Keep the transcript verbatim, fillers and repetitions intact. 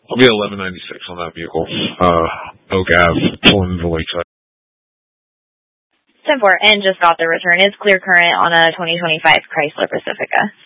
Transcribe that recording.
I'll be eleven ninety-six on that vehicle. Uh, Oak Ave, pulling the Lakeside. ten four, and just got the return. It's clear current on a twenty twenty-five Chrysler Pacifica.